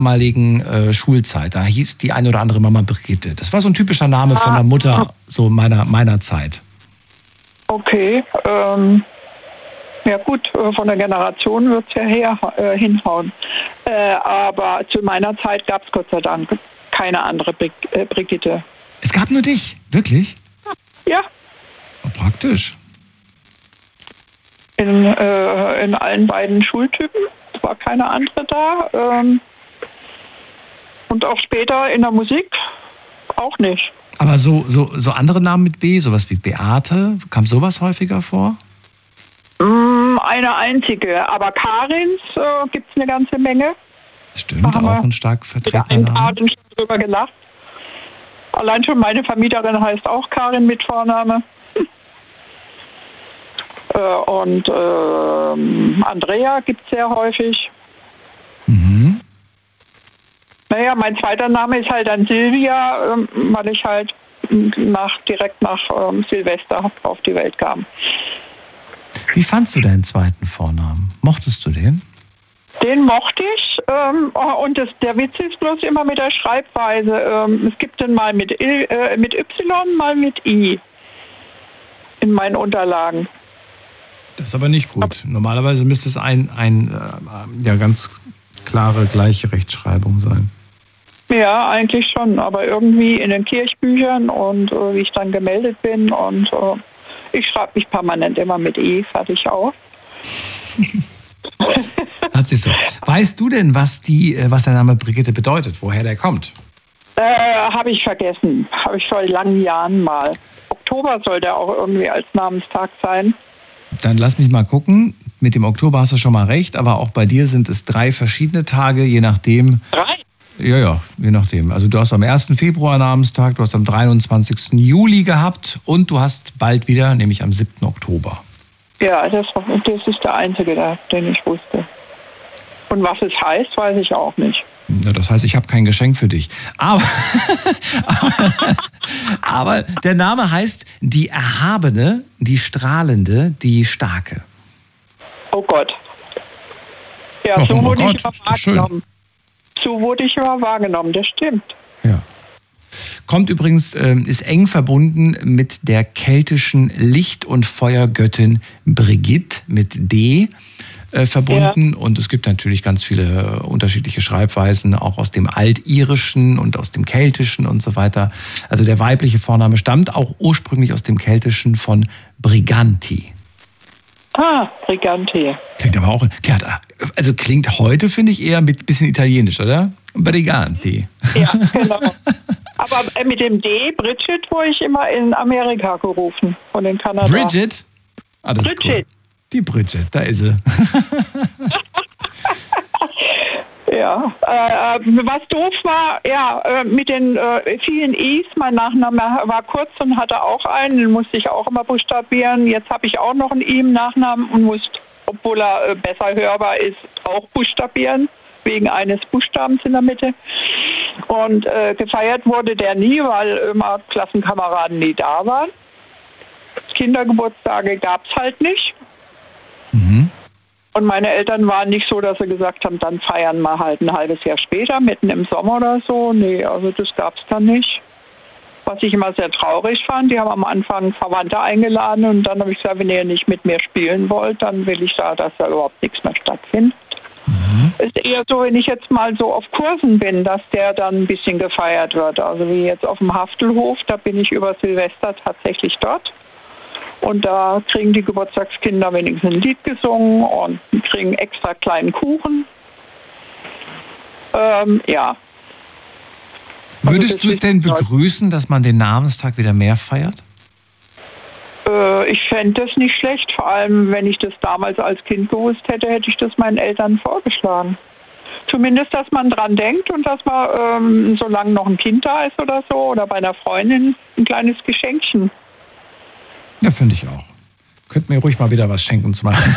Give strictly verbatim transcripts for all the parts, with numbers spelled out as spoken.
damaligen äh, Schulzeit. Da hieß die eine oder andere Mama Brigitte. Das war so ein typischer Name von der Mutter so meiner, meiner Zeit. Okay, ähm, ja gut, von der Generation wird es ja her, äh, hinhauen. Äh, aber zu meiner Zeit gab es Gott sei Dank keine andere Brig äh, Brigitte. Es gab nur dich, wirklich? Ja. Oh, praktisch. In, äh, in allen beiden Schultypen war keine andere da. Ähm, und auch später in der Musik auch nicht. Aber so, so, so andere Namen mit B, sowas wie Beate, kam sowas häufiger vor? Mm, eine einzige, aber Karins äh, gibt es eine ganze Menge. Stimmt, auch ein stark vertretener Name. Ich habe schon drüber gelacht. Allein schon meine Vermieterin heißt auch Karin mit Vorname. Äh, und äh, Andrea gibt es sehr häufig. Mhm. Naja, mein zweiter Name ist halt dann Silvia, äh, weil ich halt nach, direkt nach äh, Silvester auf die Welt kam. Wie fandst du deinen zweiten Vornamen? Mochtest du den? Den mochte ich. Ähm, und das, der Witz ist bloß immer mit der Schreibweise. Ähm, es gibt den mal mit, I, äh, mit Y, mal mit I in meinen Unterlagen. Das ist aber nicht gut. Normalerweise müsste es ein, ein äh, ja, ganz klare, gleiche Rechtschreibung sein. Ja, eigentlich schon. Aber irgendwie in den Kirchbüchern und äh, wie ich dann gemeldet bin und äh, ich schreibe mich permanent immer mit E, fertig auf. Hat sich so. Weißt du denn, was, die, was der Name Brigitte bedeutet? Woher der kommt? Äh, habe ich vergessen. Habe ich vor langen Jahren mal. Oktober soll der auch irgendwie als Namenstag sein. Dann lass mich mal gucken. Mit dem Oktober hast du schon mal recht, aber auch bei dir sind es drei verschiedene Tage, je nachdem. Drei? Ja, ja, je nachdem. Also du hast am ersten Februar Namenstag, du hast am dreiundzwanzigsten Juli gehabt und du hast bald wieder, nämlich am siebten Oktober. Ja, das, das ist der einzige, den ich wusste. Und was es heißt, weiß ich auch nicht. Ja, das heißt, ich habe kein Geschenk für dich. Aber, aber, aber der Name heißt die Erhabene, die Strahlende, die Starke. Oh Gott. Ja, Ach, so oh wurde Gott, ich immer wahrgenommen. So wurde ich immer wahrgenommen, das stimmt. Ja. Kommt übrigens, äh, ist eng verbunden mit der keltischen Licht- und Feuergöttin Brigitte mit D äh, verbunden. Ja. Und es gibt natürlich ganz viele unterschiedliche Schreibweisen, auch aus dem Altirischen und aus dem Keltischen und so weiter. Also der weibliche Vorname stammt auch ursprünglich aus dem Keltischen von Briganti. Ah, Briganti. Klingt aber auch, also klingt heute, finde ich, eher ein bisschen italienisch, oder? Briganti. Ja, genau. Aber mit dem D, Bridget, wurde ich immer in Amerika gerufen und in Kanada. Bridget? Ah, das Bridget. Ist cool. Die Bridget, da ist sie. Ja, äh, was doof war, ja, äh, mit den äh, vielen I's, mein Nachname war kurz und hatte auch einen, den musste ich auch immer buchstabieren. Jetzt habe ich auch noch einen I im Nachnamen und muss, obwohl er äh, besser hörbar ist, auch buchstabieren, wegen eines Buchstabens in der Mitte. Und äh, gefeiert wurde der nie, weil immer Klassenkameraden nie da waren. Kindergeburtstage gab es halt nicht. Mhm. Und meine Eltern waren nicht so, dass sie gesagt haben, dann feiern wir halt ein halbes Jahr später, mitten im Sommer oder so. Nee, also das gab es dann nicht. Was ich immer sehr traurig fand, die haben am Anfang Verwandte eingeladen und dann habe ich gesagt, wenn ihr nicht mit mir spielen wollt, dann will ich da, dass da überhaupt nichts mehr stattfindet. Mhm. Es ist eher so, wenn ich jetzt mal so auf Kursen bin, dass der dann ein bisschen gefeiert wird. Also wie jetzt auf dem Haftelhof, da bin ich über Silvester tatsächlich dort. Und da kriegen die Geburtstagskinder wenigstens ein Lied gesungen und kriegen extra kleinen Kuchen. Ähm, ja. Würdest also du es denn begrüßen, dass man den Namenstag wieder mehr feiert? Äh, ich fände das nicht schlecht. Vor allem, wenn ich das damals als Kind gewusst hätte, hätte ich das meinen Eltern vorgeschlagen. Zumindest, dass man dran denkt und dass man, ähm, solange noch ein Kind da ist oder so, oder bei einer Freundin, ein kleines Geschenkchen. Ja, finde ich auch. Könnt mir ruhig mal wieder was schenken zu machen.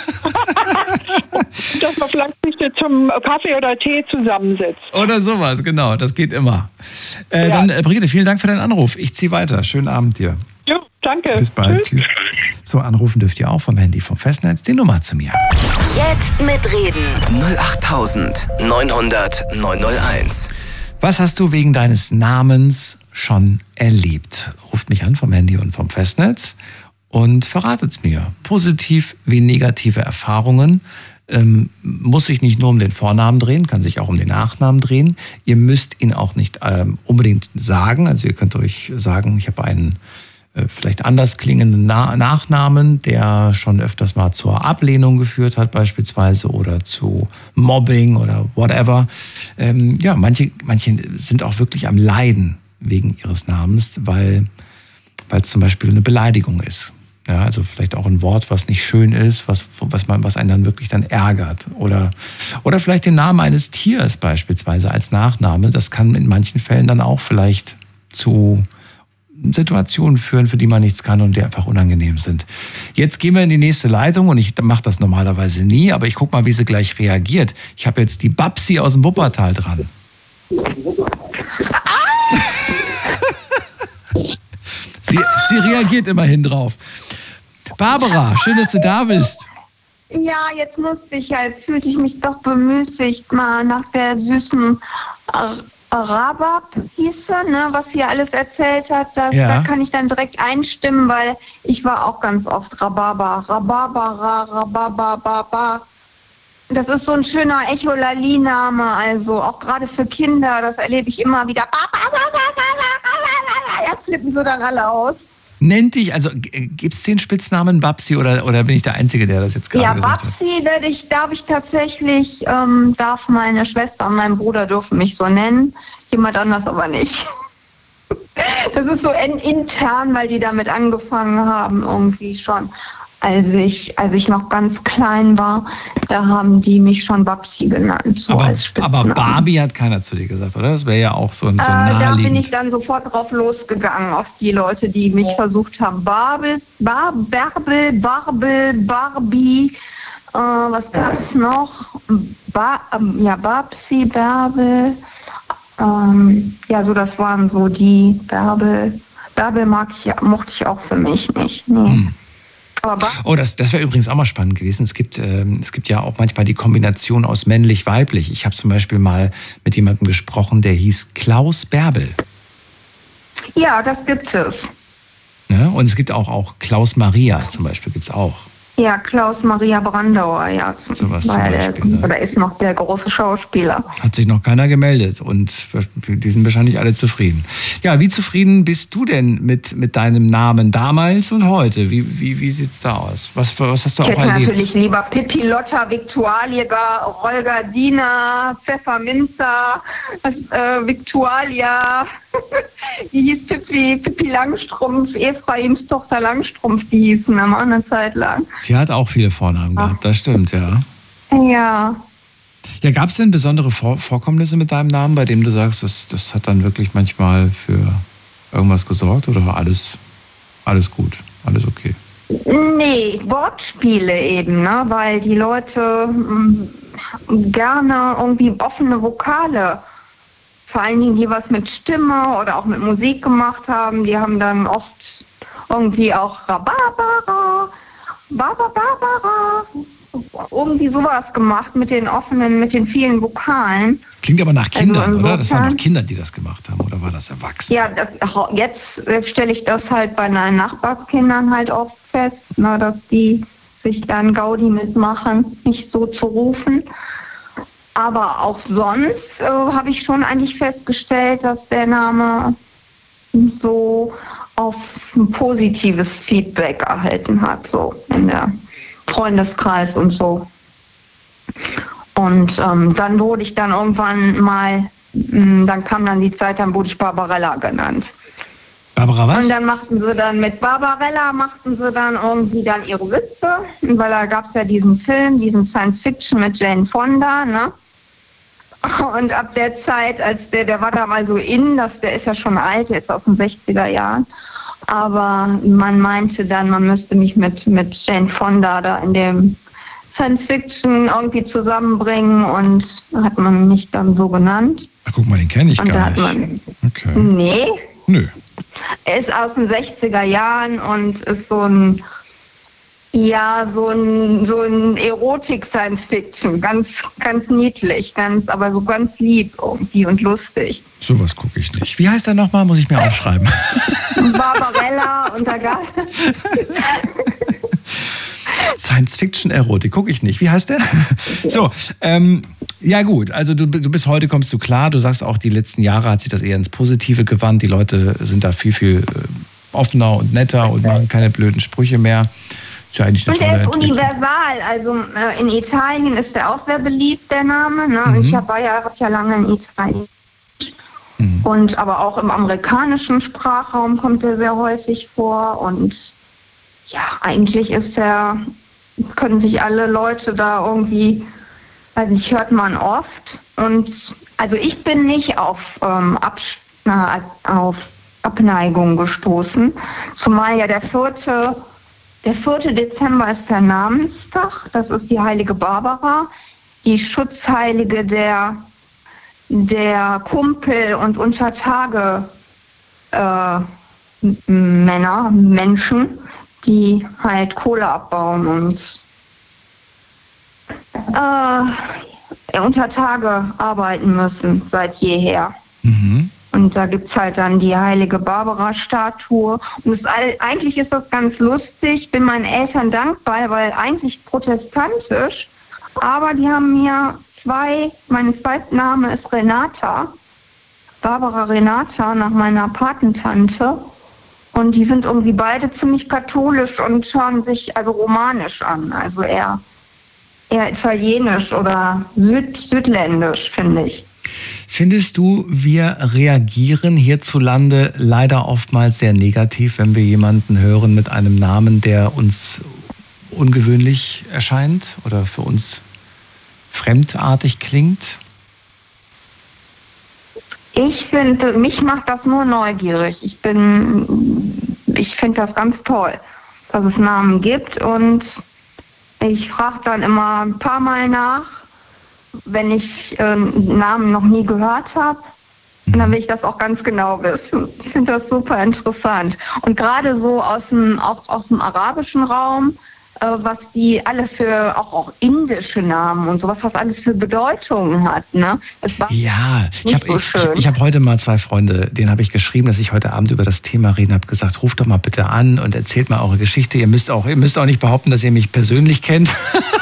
Dass man vielleicht sich zum Kaffee oder Tee zusammensetzt. Oder sowas, genau. Das geht immer. Äh, ja. Dann, äh, Brigitte, vielen Dank für deinen Anruf. Ich ziehe weiter. Schönen Abend dir. Jo, danke. Bis bald. Tschüss. Tschüss. So, anrufen dürft ihr auch vom Handy vom Festnetz die Nummer zu mir. Jetzt mitreden. null acht neun hundert neun null eins. Was hast du wegen deines Namens schon erlebt? Ruft mich an vom Handy und vom Festnetz und verratet's mir. Positiv wie negative Erfahrungen. Ähm, muss sich nicht nur um den Vornamen drehen, kann sich auch um den Nachnamen drehen. Ihr müsst ihn auch nicht ähm, unbedingt sagen. Also ihr könnt euch sagen, ich habe einen äh, vielleicht anders klingenden Na- Nachnamen, der schon öfters mal zur Ablehnung geführt hat beispielsweise oder zu Mobbing oder whatever. Ähm, ja, manche, manche sind auch wirklich am Leiden wegen ihres Namens, weil weil es zum Beispiel eine Beleidigung ist. Ja, also vielleicht auch ein Wort, was nicht schön ist, was, was, man, was einen dann wirklich dann ärgert. Oder, oder vielleicht den Namen eines Tiers beispielsweise als Nachname. Das kann in manchen Fällen dann auch vielleicht zu Situationen führen, für die man nichts kann und die einfach unangenehm sind. Jetzt gehen wir in die nächste Leitung und ich mache das normalerweise nie, aber ich gucke mal, wie sie gleich reagiert. Ich habe jetzt die Babsi aus dem Wuppertal dran. sie, sie reagiert immerhin drauf. Barbara, schön, dass du da bist. Ja, jetzt musste ich ja, jetzt fühlte ich mich doch bemüßigt, mal nach der süßen Rabab hieß sie, ne, was sie alles erzählt hat. Das, ja. Da kann ich dann direkt einstimmen, weil ich war auch ganz oft Rhabarber. Rhabarbara, Rhabarbaba. Das ist so ein schöner Echolali-Name, also auch gerade für Kinder, das erlebe ich immer wieder. Ja, flippen so dann alle aus. Nennt dich, also gibt es den Spitznamen Babsi oder, oder bin ich der Einzige, der das jetzt gerade ja, gesagt Babsi hat? Ja, Babsi ich, darf ich tatsächlich, ähm, darf meine Schwester und mein Bruder dürfen mich so nennen, jemand anders aber nicht. Das ist so in, intern, weil die damit angefangen haben irgendwie schon. Als ich, als ich noch ganz klein war, da haben die mich schon Babsi genannt, so aber, als Spitznamen. Aber Barbie hat keiner zu dir gesagt, oder? Das wäre ja auch so ein so äh, naheliegend. Da bin ich dann sofort drauf losgegangen, auf die Leute, die mich versucht haben. Barbel, Bar, Bärbel, Barbel, Barbie, äh, was gab's noch? Ba, ähm, ja, Babsi, Bärbel, ähm, ja, so das waren so die Bärbel. Bärbel mag ich, mochte ich auch für mich nicht, nee. Hm. Oh, das, das wäre übrigens auch mal spannend gewesen. Es gibt, ähm, es gibt ja auch manchmal die Kombination aus männlich-weiblich. Ich habe zum Beispiel mal mit jemandem gesprochen, der hieß Klaus Bärbel. Ja, das gibt es. Ja, und es gibt auch, auch Klaus Maria zum Beispiel, gibt es auch. Ja, Klaus Maria Brandauer, ja. So was war zum der, Beispiel, ne? Oder ist noch der große Schauspieler. Hat sich noch keiner gemeldet und die sind wahrscheinlich alle zufrieden. Ja, wie zufrieden bist du denn mit, mit deinem Namen damals und heute? Wie, wie, wie sieht's da aus? Was, was hast du ich auch erlebt? Ich hätte natürlich lieber Pippi, Lotta, Viktualia, Rolgardina, Pfefferminzer, äh, Viktualia. Die hieß Pippi, Pippi Langstrumpf, Ephraims Tochter Langstrumpf, die hießen am eine Zeit lang. Die hat auch viele Vornamen Ach. gehabt, das stimmt, ja. Ja. Ja, gab es denn besondere Vor- Vorkommnisse mit deinem Namen, bei dem du sagst, das, das hat dann wirklich manchmal für irgendwas gesorgt oder war alles, alles gut, alles okay? Nee, Wortspiele eben, ne? Weil die Leute mh, gerne irgendwie offene Vokale, vor allen Dingen die was mit Stimme oder auch mit Musik gemacht haben, die haben dann oft irgendwie auch Rhabarbara, Barbara, irgendwie sowas gemacht mit den offenen, mit den vielen Vokalen. Klingt aber nach Kindern, also oder? Das waren doch Kinder, die das gemacht haben, oder war das Erwachsene? Ja, das, jetzt stelle ich das halt bei meinen Nachbarskindern halt oft fest, ne, dass die sich dann Gaudi mitmachen, nicht so zu rufen. Aber auch sonst äh, habe ich schon eigentlich festgestellt, dass der Name so auf ein positives Feedback erhalten hat, so in der Freundeskreis und so. Und ähm, dann wurde ich dann irgendwann mal, mh, dann kam dann die Zeit, dann wurde ich Barbarella genannt. Barbara was? Und dann machten sie dann mit Barbarella, machten sie dann irgendwie dann ihre Witze, weil da gab es ja diesen Film, diesen Science-Fiction mit Jane Fonda, ne? Und ab der Zeit, als der, der war da mal so in, das, der ist ja schon alt, der ist aus den sechziger Jahren. Aber man meinte dann, man müsste mich mit, mit Jane Fonda da in dem Science-Fiction irgendwie zusammenbringen und hat man mich dann so genannt. Ach, guck mal, den kenne ich und gar da nicht. Man, okay. Nee. Nö. Er ist aus den sechziger Jahren und ist so ein Ja, so ein, so ein Erotik-Science-Fiction. Ganz, ganz niedlich, ganz, aber so ganz lieb irgendwie und lustig. Sowas gucke ich nicht. Wie heißt der nochmal? Muss ich mir aufschreiben. Barbarella und da gab Science-Fiction-Erotik gucke ich nicht. Wie heißt der? So, ähm, ja gut, also du, du bist heute, kommst du klar. Du sagst auch, die letzten Jahre hat sich das eher ins Positive gewandt. Die Leute sind da viel, viel offener und netter und machen keine blöden Sprüche mehr. Ist ja eigentlich eine und er tolle ist Entwicklung. universal. Also äh, in Italien ist er auch sehr beliebt, der Name. Ne? Mhm. Ich habe ja, hab ja lange in Italien. Mhm. Und aber auch im amerikanischen Sprachraum kommt er sehr häufig vor. Und ja, eigentlich ist er, können sich alle Leute da irgendwie, weiß nicht, hört man oft. Und also ich bin nicht auf, ähm, Abs- na, auf Abneigung gestoßen. Zumal ja der vierte Der vierte Dezember ist der Namenstag, das ist die heilige Barbara, die Schutzheilige der, der Kumpel- und Untertage äh, Männer, Menschen, die halt Kohle abbauen und äh, unter Tage arbeiten müssen, seit jeher. Mhm. Und da gibt es halt dann die heilige Barbara-Statue. Und es, eigentlich ist das ganz lustig. Ich bin meinen Eltern dankbar, weil eigentlich protestantisch. Aber die haben mir zwei, mein zweiter Name ist Renata. Barbara Renata, nach meiner Patentante. Und die sind irgendwie beide ziemlich katholisch und hören sich also romanisch an. Also eher, eher italienisch oder süd, südländisch, finde ich. Findest du, wir reagieren hierzulande leider oftmals sehr negativ, wenn wir jemanden hören mit einem Namen, der uns ungewöhnlich erscheint oder für uns fremdartig klingt? Ich finde, mich macht das nur neugierig. Ich bin, ich finde das ganz toll, dass es Namen gibt und ich frage dann immer ein paar Mal nach, wenn ich äh, Namen noch nie gehört habe. Und dann will ich das auch ganz genau wissen. Ich finde das super interessant. Und gerade so aus dem, auch aus dem arabischen Raum, äh, was die alle für, auch, auch indische Namen und sowas, was alles für Bedeutungen hat. Ne? Das war ja, ich habe so ich, schön. ich hab heute mal zwei Freunde, denen habe ich geschrieben, dass ich heute Abend über das Thema reden habe, gesagt, ruft doch mal bitte an und erzählt mal eure Geschichte. Ihr müsst auch, ihr müsst auch nicht behaupten, dass ihr mich persönlich kennt.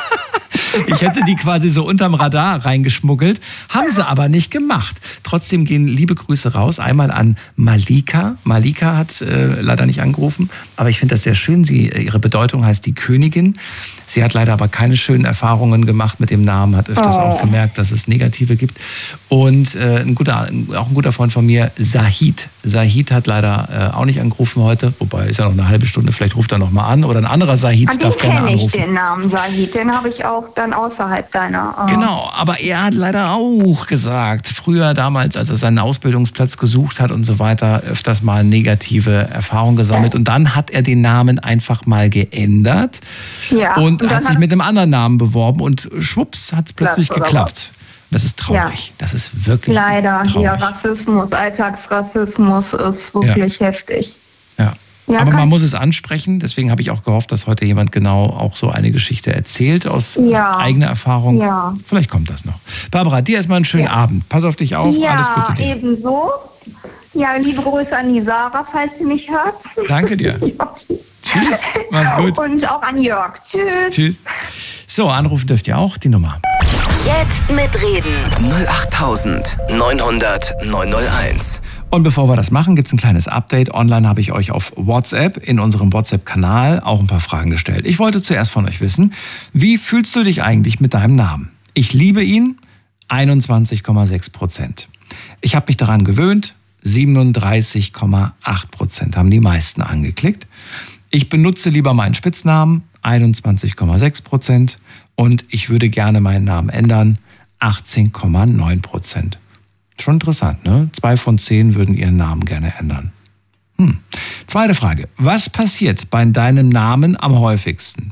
Ich hätte die quasi so unterm Radar reingeschmuggelt, haben sie aber nicht gemacht. Trotzdem gehen liebe Grüße raus. Einmal an Malika. Malika hat äh, leider nicht angerufen, aber ich finde das sehr schön. Sie, ihre Bedeutung heißt die Königin. Sie hat leider aber keine schönen Erfahrungen gemacht mit dem Namen, hat öfters oh. auch gemerkt, dass es negative gibt. Und äh, ein guter, auch ein guter Freund von mir, Sahid. Sahid hat leider äh, auch nicht angerufen heute, wobei ist ja noch eine halbe Stunde, vielleicht ruft er noch mal an. Oder ein anderer Sahid an darf gerne anrufen. Den kenne ich, den Namen Sahid, den habe ich auch dann außerhalb deiner... Oh. Genau, aber er hat leider auch gesagt, früher damals, als er seinen Ausbildungsplatz gesucht hat und so weiter, öfters mal negative Erfahrungen gesammelt. Und dann hat er den Namen einfach mal geändert. Ja. Und Und hat sich mit einem anderen Namen beworben und schwupps hat es plötzlich geklappt. Das ist traurig. Ja. Das ist wirklich leider, traurig. Ja, Rassismus, Alltagsrassismus ist wirklich ja. heftig. Ja. ja Aber man muss es ansprechen. Deswegen habe ich auch gehofft, dass heute jemand genau auch so eine Geschichte erzählt aus, ja. aus eigener Erfahrung. Ja. Vielleicht kommt das noch. Barbara, dir erstmal einen schönen ja. Abend. Pass auf dich auf. Ja, alles Gute dir. Ebenso. Ja, liebe Grüße an die Sarah, falls sie mich hört. Danke dir. ja. Tschüss, mach's gut. Und auch an Jörg. Tschüss. Tschüss. So, anrufen dürft ihr auch, die Nummer. Jetzt mitreden. null acht neun null null neun null eins. Und bevor wir das machen, gibt es ein kleines Update. Online habe ich euch auf WhatsApp, in unserem WhatsApp-Kanal, auch ein paar Fragen gestellt. Ich wollte zuerst von euch wissen, wie fühlst du dich eigentlich mit deinem Namen? Ich liebe ihn, einundzwanzig Komma sechs Prozent. Ich habe mich daran gewöhnt, siebenunddreißig Komma acht Prozent haben die meisten angeklickt. Ich benutze lieber meinen Spitznamen, einundzwanzig Komma sechs Prozent. Und ich würde gerne meinen Namen ändern, achtzehn Komma neun Prozent. Schon interessant, ne? Zwei von zehn würden ihren Namen gerne ändern. Hm. Zweite Frage. Was passiert bei deinem Namen am häufigsten?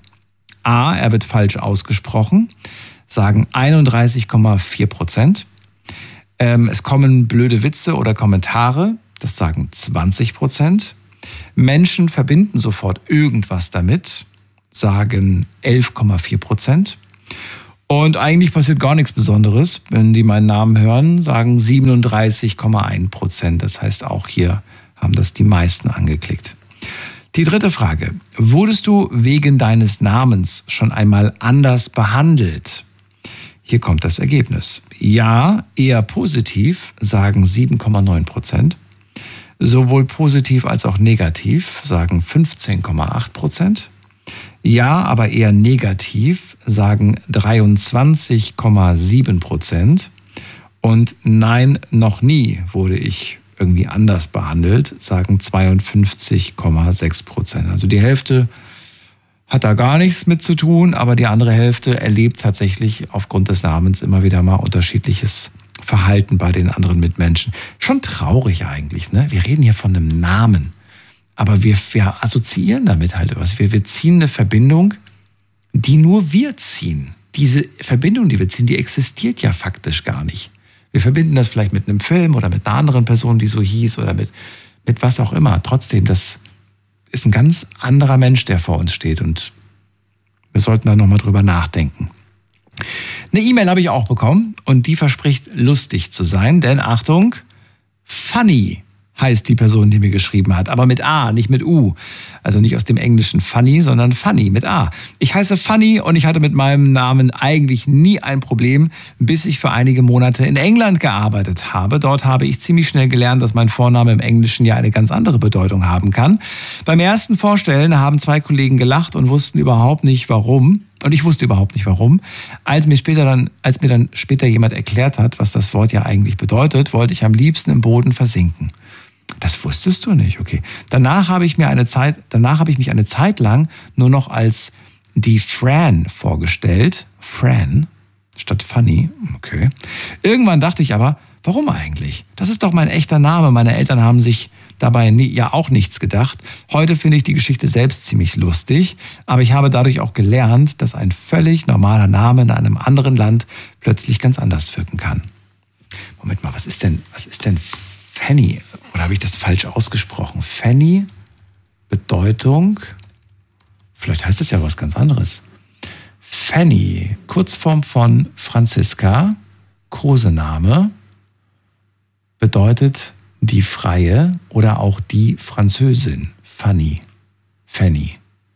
A, er wird falsch ausgesprochen, sagen einunddreißig Komma vier Prozent. Ähm, es kommen blöde Witze oder Kommentare, das sagen zwanzig Prozent. Menschen verbinden sofort irgendwas damit, sagen elf Komma vier Prozent. Und eigentlich passiert gar nichts Besonderes. Wenn die meinen Namen hören, sagen siebenunddreißig Komma eins Prozent. Das heißt, auch hier haben das die meisten angeklickt. Die dritte Frage. Wurdest du wegen deines Namens schon einmal anders behandelt? Hier kommt das Ergebnis. Ja, eher positiv, sagen sieben Komma neun Prozent. Sowohl positiv als auch negativ, sagen fünfzehn Komma acht Prozent. Ja, aber eher negativ, sagen dreiundzwanzig Komma sieben Prozent. Und nein, noch nie wurde ich irgendwie anders behandelt, sagen zweiundfünfzig Komma sechs Prozent. Also die Hälfte hat da gar nichts mit zu tun, aber die andere Hälfte erlebt tatsächlich aufgrund des Namens immer wieder mal unterschiedliches Verhalten bei den anderen Mitmenschen. Schon traurig eigentlich, ne? Wir reden hier von einem Namen. Aber wir, wir assoziieren damit halt was. Wir, wir ziehen eine Verbindung, die nur wir ziehen. Diese Verbindung, die wir ziehen, die existiert ja faktisch gar nicht. Wir verbinden das vielleicht mit einem Film oder mit einer anderen Person, die so hieß oder mit, mit was auch immer. Trotzdem, das ist ein ganz anderer Mensch, der vor uns steht. Und wir sollten da nochmal drüber nachdenken. Eine E-Mail habe ich auch bekommen und die verspricht lustig zu sein. Denn Achtung, funny heißt die Person, die mir geschrieben hat. Aber mit A, nicht mit U. Also nicht aus dem englischen funny, sondern funny mit A. Ich heiße Funny und ich hatte mit meinem Namen eigentlich nie ein Problem, bis ich für einige Monate in England gearbeitet habe. Dort habe ich ziemlich schnell gelernt, dass mein Vorname im Englischen ja eine ganz andere Bedeutung haben kann. Beim ersten Vorstellen haben zwei Kollegen gelacht und wussten überhaupt nicht, warum. Und ich wusste überhaupt nicht, warum. Als mir später dann, als mir dann später jemand erklärt hat, was das Wort ja eigentlich bedeutet, wollte ich am liebsten im Boden versinken. Das wusstest du nicht, okay. Danach habe ich mir eine Zeit, danach habe ich mich eine Zeit lang nur noch als die Fran vorgestellt. Fran statt Funny, okay. Irgendwann dachte ich aber, warum eigentlich? Das ist doch mein echter Name. Meine Eltern haben sich dabei nie, ja auch nichts gedacht. Heute finde ich die Geschichte selbst ziemlich lustig, aber ich habe dadurch auch gelernt, dass ein völlig normaler Name in einem anderen Land plötzlich ganz anders wirken kann. Moment mal, was ist denn, was ist denn Fanny? Oder habe ich das falsch ausgesprochen? Fanny, Bedeutung, vielleicht heißt es ja was ganz anderes. Fanny, Kurzform von Franziska, Kosename, bedeutet die Freie oder auch die Französin. Fanny, Fanny.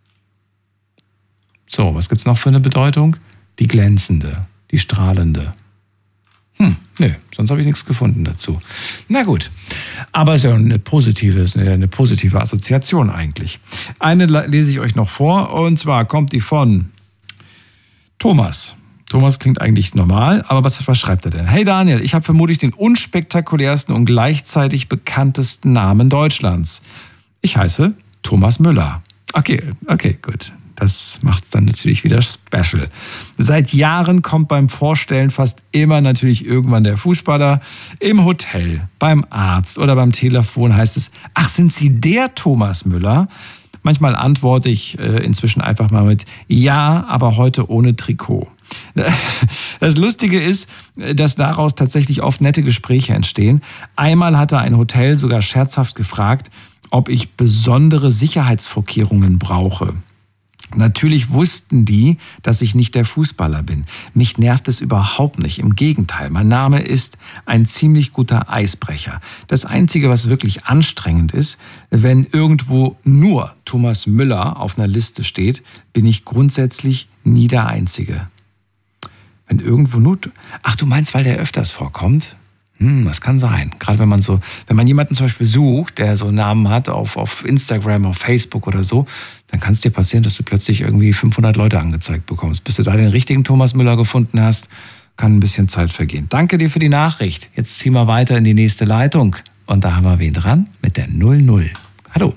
So, was gibt es noch für eine Bedeutung? Die glänzende, die strahlende. Hm, nö, sonst habe ich nichts gefunden dazu. Na gut, aber es ist ja eine positive, eine positive Assoziation eigentlich. Eine lese ich euch noch vor und zwar kommt die von Thomas. Thomas klingt eigentlich normal, aber was, was schreibt er denn? Hey Daniel, ich habe vermutlich den unspektakulärsten und gleichzeitig bekanntesten Namen Deutschlands. Ich heiße Thomas Müller. Okay, okay, gut. Das macht es dann natürlich wieder special. Seit Jahren kommt beim Vorstellen fast immer natürlich irgendwann der Fußballer. Im Hotel, beim Arzt oder beim Telefon heißt es, ach, sind Sie der Thomas Müller? Manchmal antworte ich äh, inzwischen einfach mal mit ja, aber heute ohne Trikot. Das Lustige ist, dass daraus tatsächlich oft nette Gespräche entstehen. Einmal hatte ein Hotel sogar scherzhaft gefragt, ob ich besondere Sicherheitsvorkehrungen brauche. Natürlich wussten die, dass ich nicht der Fußballer bin. Mich nervt es überhaupt nicht. Im Gegenteil, mein Name ist ein ziemlich guter Eisbrecher. Das Einzige, was wirklich anstrengend ist, wenn irgendwo nur Thomas Müller auf einer Liste steht, bin ich grundsätzlich nie der Einzige. Wenn irgendwo nur... Ach, du meinst, weil der öfters vorkommt? Hm, das kann sein. Gerade wenn man so, wenn man jemanden zum Beispiel sucht, der so einen Namen hat auf, auf Instagram, auf Facebook oder so, dann kann es dir passieren, dass du plötzlich irgendwie fünfhundert Leute angezeigt bekommst. Bis du da den richtigen Thomas Müller gefunden hast, kann ein bisschen Zeit vergehen. Danke dir für die Nachricht. Jetzt ziehen wir weiter in die nächste Leitung. Und da haben wir wen dran? Mit der null null. Hallo.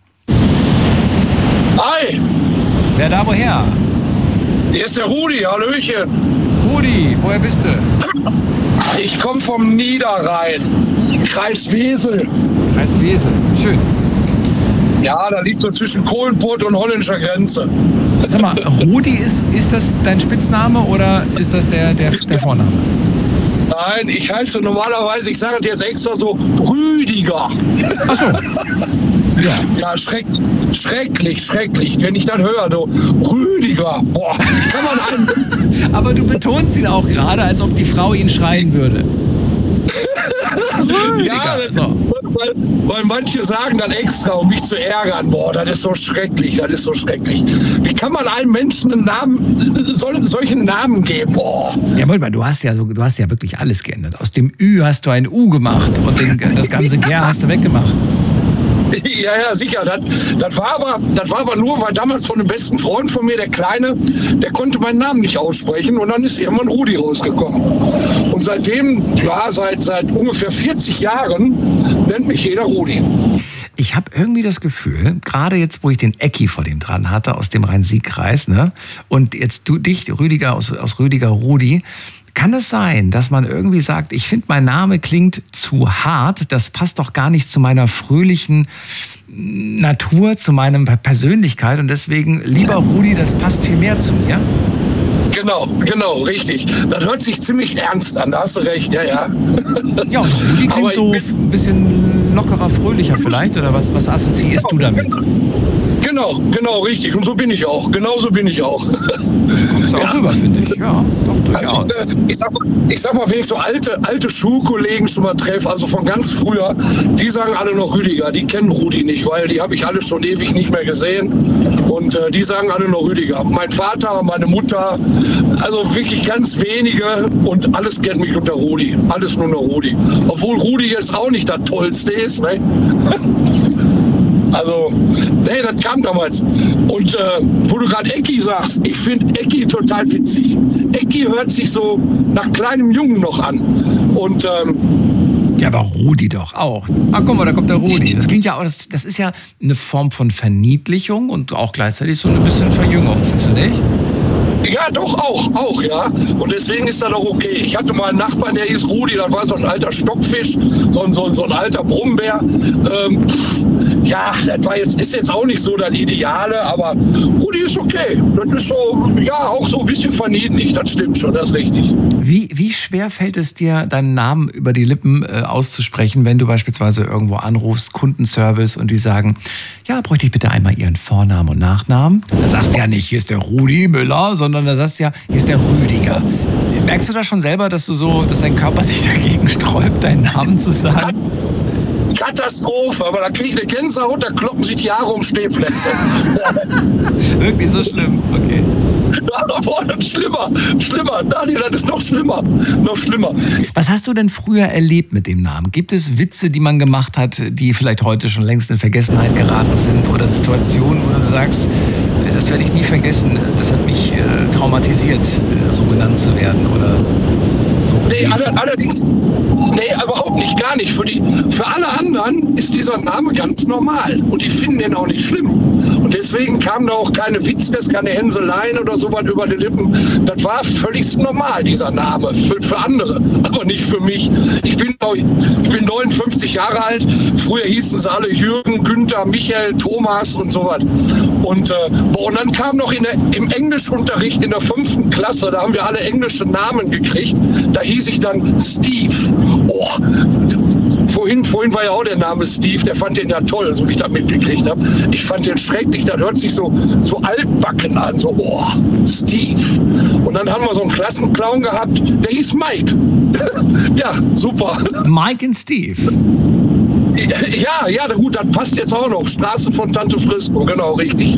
Hi. Wer da woher? Hier ist der Rudi, hallöchen. Rudi, woher bist du? Ich komme vom Niederrhein, Kreis Wesel. Kreis Wesel, schön. Ja, da liegt so zwischen Kohlenpott und holländischer Grenze. Sag mal, Rudi, ist, ist das dein Spitzname oder ist das der, der, der Vorname? Nein, ich heiße normalerweise, ich sage es jetzt extra so, Rüdiger. Ach so. Ja, ja schreck, schrecklich, schrecklich. Wenn ich dann höre, so, Rüdiger, boah, wie kann man einen... Aber du betonst ihn auch gerade, als ob die Frau ihn schreien würde. Ja, so. weil, weil manche sagen dann extra, um mich zu ärgern, boah, das ist so schrecklich, das ist so schrecklich. Wie kann man einem Menschen einen Namen, sol, solchen Namen geben? Boah. Ja, Moment mal, du hast ja, so, du hast ja wirklich alles geändert. Aus dem Ü hast du ein U gemacht und den, das ganze Ger hast du weggemacht. Ja, ja, sicher. Das, das, war aber, das war aber nur, weil damals von einem besten Freund von mir, der Kleine, der konnte meinen Namen nicht aussprechen und dann ist irgendwann Rudi rausgekommen. Und seitdem, ja, seit, seit ungefähr vierzig Jahren nennt mich jeder Rudi. Ich habe irgendwie das Gefühl, gerade jetzt, wo ich den Ecki vor dem dran hatte, aus dem Rhein-Sieg-Kreis, ne, und jetzt du dich, Rüdiger, aus, aus Rüdiger Rudi, kann es sein, dass man irgendwie sagt, ich finde, mein Name klingt zu hart, das passt doch gar nicht zu meiner fröhlichen Natur, zu meiner Persönlichkeit und deswegen, lieber Rudi, das passt viel mehr zu mir? Genau, genau, richtig. Das hört sich ziemlich ernst an, da hast du recht, ja, ja. Ja, und Rudi klingt so ein bisschen lockerer, fröhlicher vielleicht, oder was, was assoziierst du damit? Genau, genau, richtig. Und so bin ich auch. Genauso bin ich auch. Du kommst auch ja. rüber, finde ich. Ja, doch, durchaus. Also ich, ich, sag mal, ich sag mal, wenn ich so alte, alte Schulkollegen schon mal treffe, also von ganz früher, die sagen alle noch Rüdiger. Die kennen Rudi nicht, weil die habe ich alle schon ewig nicht mehr gesehen. Und äh, die sagen alle noch Rüdiger. Mein Vater, meine Mutter, also wirklich ganz wenige und alles kennt mich unter Rudi. Alles nur noch Rudi. Obwohl Rudi jetzt auch nicht das Tollste ist, ne? Also, nee, das kam damals. Und äh, wo du gerade Ecki sagst, ich finde Ecki total witzig. Ecki hört sich so nach kleinem Jungen noch an. Und ähm, ja, aber Rudi doch auch. Ah, guck mal, da kommt der Rudi. Das klingt ja auch, das, das ist ja eine Form von Verniedlichung und auch gleichzeitig so ein bisschen Verjüngung, findest du nicht? Ja, doch, auch, auch, ja. Und deswegen ist das auch okay. Ich hatte mal einen Nachbarn, der hieß Rudi, das war so ein alter Stockfisch, so ein, so ein, so ein alter Brummbär. Ähm, ja, das war jetzt, ist jetzt auch nicht so das Ideale, aber Rudi ist okay. Das ist so, ja, auch so ein bisschen verniedlich, das stimmt schon, das ist richtig. Wie, wie schwer fällt es dir, deinen Namen über die Lippen äh, auszusprechen, wenn du beispielsweise irgendwo anrufst, Kundenservice, und die sagen, ja, bräuchte ich bitte einmal Ihren Vornamen und Nachnamen? Da sagst du ja nicht, hier ist der Rudi Müller, sondern da sagst du ja, hier ist der Rüdiger. Merkst du da schon selber, dass du so, dass dein Körper sich dagegen sträubt, deinen Namen zu sagen? Katastrophe, aber da kriege ich eine Gänsehaut, da kloppen sich die Haare um Stehplätze. Wirklich so schlimm, okay. Boah, das ist schlimmer, schlimmer. Nein, das ist noch schlimmer, noch schlimmer. Was hast du denn früher erlebt mit dem Namen? Gibt es Witze, die man gemacht hat, die vielleicht heute schon längst in Vergessenheit geraten sind, oder Situationen, wo du sagst, das werde ich nie vergessen, das hat mich äh, traumatisiert, äh, so genannt zu werden oder so? Nee, allerdings, nee, überhaupt nicht, gar nicht. Für, die, für alle anderen ist dieser Name ganz normal und die finden den auch nicht schlimm. Und deswegen kamen da auch keine Witze, keine Hänseleien oder sowas über die Lippen. Das war völlig normal, dieser Name, für, für andere, aber nicht für mich. Ich bin, ich bin neunundfünfzig Jahre alt, früher hießen sie alle Jürgen, Günther, Michael, Thomas und sowas. Und, äh, boah, und dann kam noch in der, im Englischunterricht in der fünften Klasse, da haben wir alle englische Namen gekriegt, da hieß ich dann Steve. Oh, vorhin, vorhin war ja auch der Name Steve, der fand den ja toll, so wie ich das mitgekriegt habe. Ich fand den schrecklich, das hört sich so, so altbacken an, so, oh, Steve. Und dann haben wir so einen Klassenclown gehabt, der hieß Mike. Ja, super. Mike und Steve. Ja, ja, gut, das passt jetzt auch noch. Straße von Tante Frisco, genau, richtig.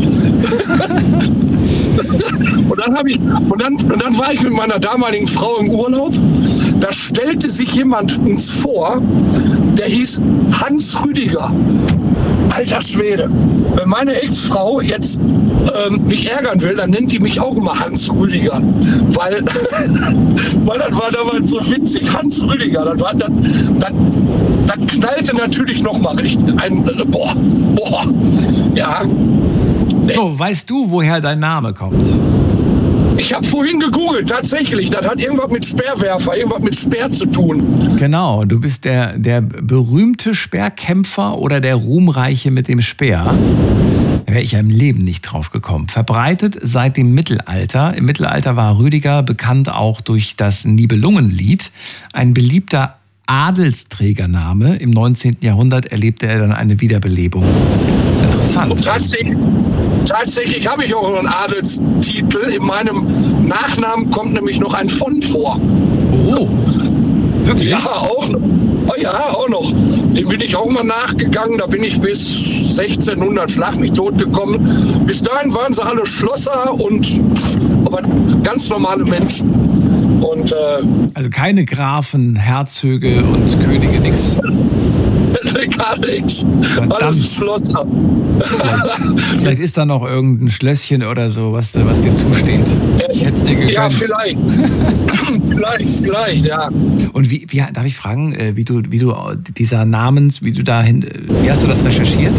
Und dann, hab ich, und, dann, und dann war ich mit meiner damaligen Frau im Urlaub. Da stellte sich jemand uns vor, der hieß Hans Rüdiger. Alter Schwede. Wenn meine Ex-Frau jetzt ähm, mich ärgern will, dann nennt die mich auch immer Hans Rüdiger. Weil, weil das war damals so witzig, Hans Rüdiger. Das, war, das, das, das knallte natürlich nochmal richtig. Ein, äh, boah, boah, ja. So, weißt du, woher dein Name kommt? Ich habe vorhin gegoogelt, tatsächlich. Das hat irgendwas mit Speerwerfer, irgendwas mit Speer zu tun. Genau, du bist der, der berühmte Speerkämpfer oder der Ruhmreiche mit dem Speer. Da wäre ich ja im Leben nicht drauf gekommen. Verbreitet seit dem Mittelalter. Im Mittelalter war Rüdiger bekannt auch durch das Nibelungenlied. Ein beliebter Adelsträgername. Im neunzehnten Jahrhundert erlebte er dann eine Wiederbelebung. Das ist interessant. Und tatsächlich, tatsächlich habe ich auch einen Adelstitel. In meinem Nachnamen kommt nämlich noch ein von vor. Oh, wirklich? Ja, auch noch. Oh ja, auch noch. Dem bin ich auch mal nachgegangen. Da bin ich bis sechzehnhundert schlag mich tot gekommen. Bis dahin waren sie alle Schlosser und aber ganz normale Menschen. Und, äh, also keine Grafen, Herzöge und Könige, nix. Gar nichts. Verdammt. Alles Schlosser. Vielleicht, vielleicht ist da noch irgendein Schlösschen oder so, was, was dir zusteht. Ich hätte es dir gegönnt. Ja, vielleicht. vielleicht, vielleicht, ja. Und wie, wie, darf ich fragen, wie du, wie du dieser Namens, wie du dahin, wie hast du das recherchiert?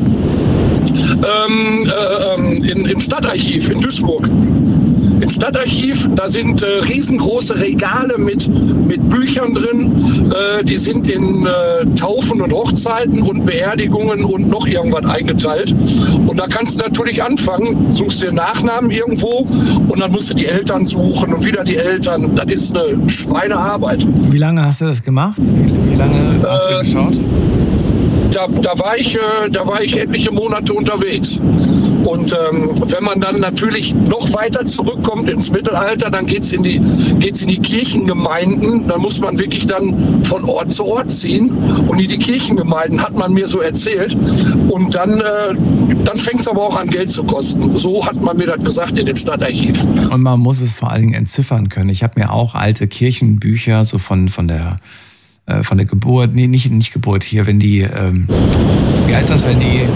Ähm, äh, in, im Stadtarchiv in Duisburg. Im Stadtarchiv, da sind äh, riesengroße Regale mit, mit Büchern drin. Äh, die sind in äh, Taufen und Hochzeiten und Beerdigungen und noch irgendwas eingeteilt. Und da kannst du natürlich anfangen, suchst dir Nachnamen irgendwo und dann musst du die Eltern suchen und wieder die Eltern. Das ist eine Schweinearbeit. Wie lange hast du das gemacht? Wie, wie lange hast du äh, geschaut? Da, da, war ich, äh, da war ich etliche Monate unterwegs. Und ähm, wenn man dann natürlich noch weiter zurückkommt ins Mittelalter, dann geht es in die, geht's in die Kirchengemeinden. Da muss man wirklich dann von Ort zu Ort ziehen. Und in die Kirchengemeinden hat man mir so erzählt. Und dann, äh, dann fängt es aber auch an, Geld zu kosten. So hat man mir das gesagt in dem Stadtarchiv. Und man muss es vor allen Dingen entziffern können. Ich habe mir auch alte Kirchenbücher so von, von der... von der Geburt, nee, nicht, nicht Geburt hier, wenn die, ähm, wie heißt das, wenn die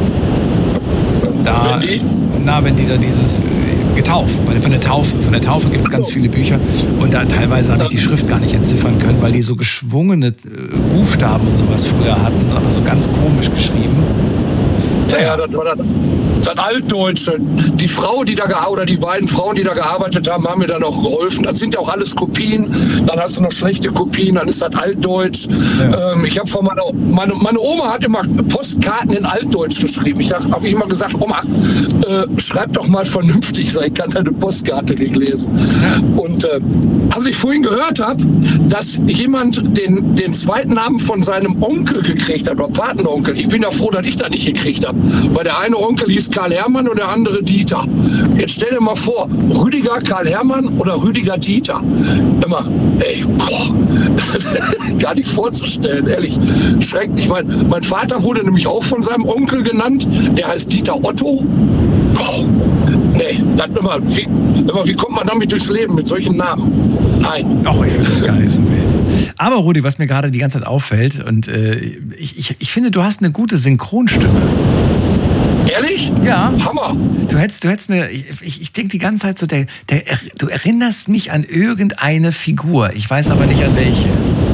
da, wenn die? na, wenn die da dieses, äh, getauft, von der Taufe, von der Taufe gibt es ganz viele Bücher und da teilweise habe ich die Schrift gar nicht entziffern können, weil die so geschwungene äh, Buchstaben und sowas früher hatten, aber so ganz komisch geschrieben. Ja, ja, das war das, das Altdeutsche. Die Frau, die da gearbeitet, oder die beiden Frauen, die da gearbeitet haben, haben mir dann auch geholfen. Das sind ja auch alles Kopien. Dann hast du noch schlechte Kopien, dann ist das Altdeutsch. Ja. Ähm, ich habe von meiner, meine, meine Oma hat immer Postkarten in Altdeutsch geschrieben. Ich habe immer gesagt, Oma, äh, schreib doch mal vernünftig. Ich sag, ich kann deine Postkarte nicht lesen. Ja. Und äh, als ich vorhin gehört habe, dass jemand den, den zweiten Namen von seinem Onkel gekriegt hat, oder Patenonkel, ich bin ja froh, dass ich das nicht gekriegt habe. Weil der eine Onkel hieß Karl Hermann und der andere Dieter. Jetzt stell dir mal vor, Rüdiger Karl Hermann oder Rüdiger Dieter. Immer, ey, boah, gar nicht vorzustellen, ehrlich, schrecklich. Mein, mein Vater wurde nämlich auch von seinem Onkel genannt, der heißt Dieter Otto. Boah, nee, das immer, wie, immer, wie kommt man damit durchs Leben mit solchen Namen? Nein. Ach, ich finde das gar nicht so wild. Aber Rudi, was mir gerade die ganze Zeit auffällt, und äh, ich, ich, ich finde, du hast eine gute Synchronstimme. Ehrlich? Ja. Hammer. Du hättest, du hättest eine, ich, ich denke die ganze Zeit so, der, der, du erinnerst mich an irgendeine Figur. Ich weiß aber nicht an welche.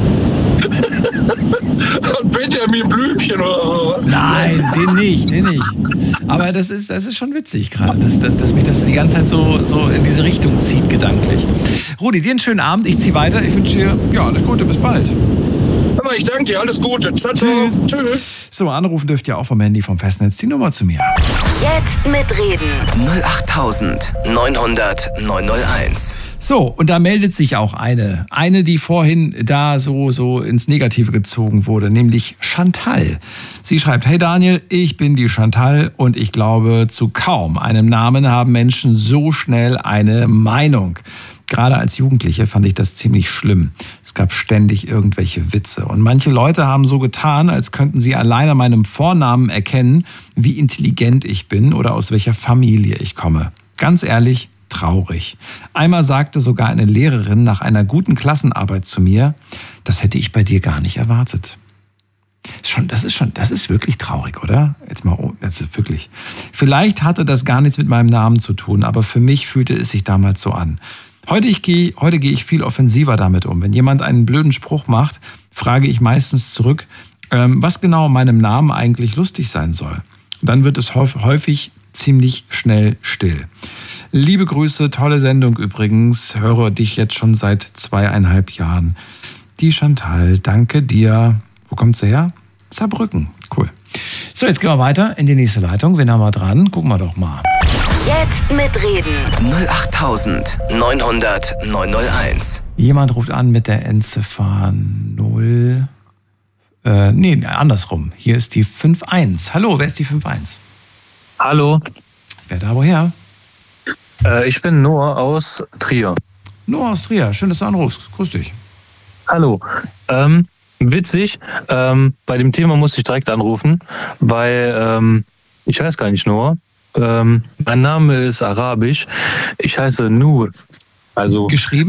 Benjamin Blümchen oder so. Nein, den nicht, den nicht. Aber das ist, das ist schon witzig gerade, dass, dass, dass mich das die ganze Zeit so, so in diese Richtung zieht, gedanklich. Rudi, dir einen schönen Abend. Ich ziehe weiter. Ich wünsche dir ja, alles Gute. Bis bald. Ich danke dir. Alles Gute. Ciao, ciao. Tschüss. Tschüss. So, anrufen dürft ihr auch vom Handy, vom Festnetz. Die Nummer zu mir. Jetzt mitreden. null acht neunhundert neunhunderteins. So, und da meldet sich auch eine. Eine, die vorhin da so, so ins Negative gezogen wurde, nämlich Chantal. Sie schreibt, hey Daniel, ich bin die Chantal und ich glaube, zu kaum einem Namen haben Menschen so schnell eine Meinung. Gerade als Jugendliche fand ich das ziemlich schlimm. Es gab ständig irgendwelche Witze. Und manche Leute haben so getan, als könnten sie allein an meinem Vornamen erkennen, wie intelligent ich bin oder aus welcher Familie ich komme. Ganz ehrlich, traurig. Einmal sagte sogar eine Lehrerin nach einer guten Klassenarbeit zu mir, das hätte ich bei dir gar nicht erwartet. Schon, das ist schon, das ist wirklich traurig, oder? Jetzt mal, das ist wirklich. Vielleicht hatte das gar nichts mit meinem Namen zu tun, aber für mich fühlte es sich damals so an. Heute, ich gehe, heute gehe ich viel offensiver damit um. Wenn jemand einen blöden Spruch macht, frage ich meistens zurück, ähm, was genau an meinem Namen eigentlich lustig sein soll. Dann wird es häufig ziemlich schnell still. Liebe Grüße, tolle Sendung übrigens. Höre dich jetzt schon seit zweieinhalb Jahren. Die Chantal, danke dir. Wo kommt sie her? Saarbrücken. Cool. So, jetzt gehen wir weiter in die nächste Leitung. Wen haben wir dran? Gucken wir doch mal. Jetzt mitreden. null acht neun null null neun null eins. Jemand ruft an mit der Endziffer null. Äh, nee, andersrum. Hier ist die fünf eins. Hallo, wer ist die fünf eins? Hallo. Wer da woher? Äh, ich bin Noah aus Trier. Noah aus Trier, schön, dass du anrufst. Grüß dich. Hallo. Ähm, witzig, ähm, bei dem Thema musste ich direkt anrufen, weil ähm, ich heiße gar nicht Noah. Ähm, mein Name ist arabisch. Ich heiße Nur. Also geschrieben?